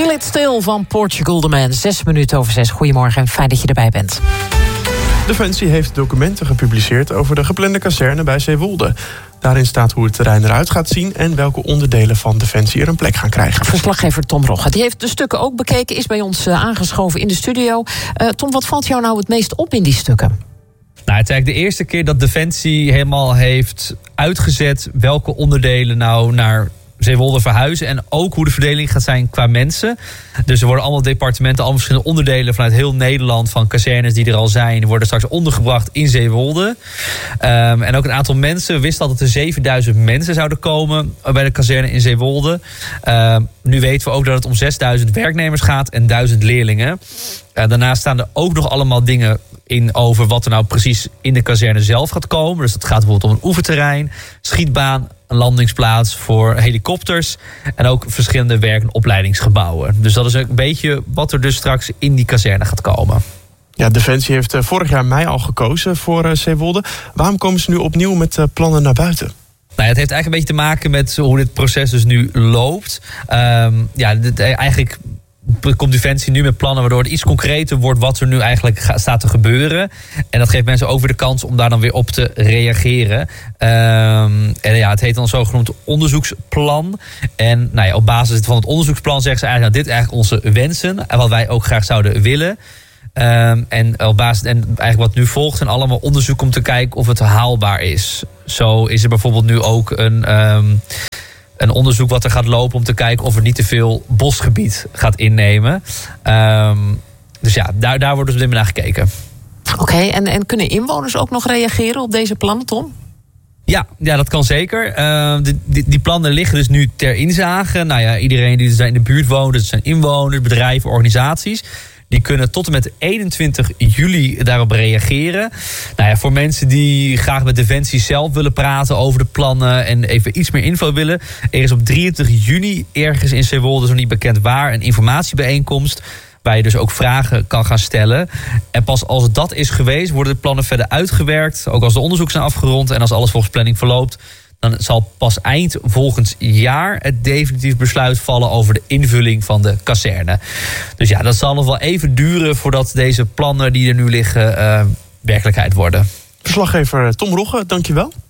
Hold It Still van Portugal The Man. 6:06. Goedemorgen en fijn dat je erbij bent. Defensie heeft documenten gepubliceerd over de geplande kazerne bij Zeewolde. Daarin staat hoe het terrein eruit gaat zien en welke onderdelen van Defensie er een plek gaan krijgen. Verslaggever Tom Rogge, die heeft de stukken ook bekeken, is bij ons aangeschoven in de studio. Tom, wat valt jou nou het meest op in die stukken? Nou, het is eigenlijk de eerste keer dat Defensie helemaal heeft uitgezet welke onderdelen nou naar Zeewolde verhuizen. En ook hoe de verdeling gaat zijn qua mensen. Dus er worden allemaal departementen, allemaal verschillende onderdelen vanuit heel Nederland van kazernes die er al zijn, worden straks ondergebracht in Zeewolde. En ook een aantal mensen. We wisten al dat er 7000 mensen zouden komen bij de kazerne in Zeewolde. Nu weten we ook dat het om 6000 werknemers gaat en 1000 leerlingen. Daarnaast staan er ook nog allemaal dingen in over wat er nou precies in de kazerne zelf gaat komen. Dus dat gaat bijvoorbeeld om een oefenterrein, schietbaan, een landingsplaats voor helikopters en ook verschillende werk- en opleidingsgebouwen. Dus dat is een beetje wat er dus straks in die kazerne gaat komen. Ja, Defensie heeft vorig jaar mei al gekozen voor Zeewolde. Waarom komen ze nu opnieuw met plannen naar buiten? Nou, het heeft eigenlijk een beetje te maken met hoe dit proces dus nu loopt. Eigenlijk komt Defensie nu met plannen waardoor het iets concreter wordt wat er nu eigenlijk staat te gebeuren. En dat geeft mensen ook weer de kans om daar dan weer op te reageren. Het heet dan zogenoemd onderzoeksplan. En op basis van het onderzoeksplan zeggen ze eigenlijk, dit is eigenlijk onze wensen en wat wij ook graag zouden willen. En eigenlijk wat nu volgt zijn allemaal onderzoek om te kijken of het haalbaar is. Zo is er bijvoorbeeld nu ook een onderzoek wat er gaat lopen om te kijken of er niet te veel bosgebied gaat innemen. Dus ja, daar wordt dus op dit moment naar gekeken. Oké, en kunnen inwoners ook nog reageren op deze plannen, Tom? Ja, dat kan zeker. Die plannen liggen dus nu ter inzage. Iedereen die in de buurt woont, dat zijn inwoners, bedrijven, organisaties, die kunnen tot en met 21 juli daarop reageren. Voor mensen die graag met Defensie zelf willen praten over de plannen en even iets meer info willen. Er is op 23 juni ergens in Zeewolde, zo niet bekend waar, een informatiebijeenkomst waar je dus ook vragen kan gaan stellen. En pas als dat is geweest, worden de plannen verder uitgewerkt. Ook als de onderzoeken zijn afgerond en als alles volgens planning verloopt, dan zal pas eind volgend jaar het definitief besluit vallen over de invulling van de kazerne. Dus ja, dat zal nog wel even duren voordat deze plannen die er nu liggen werkelijkheid worden. Verslaggever Tom Rogge, dankjewel.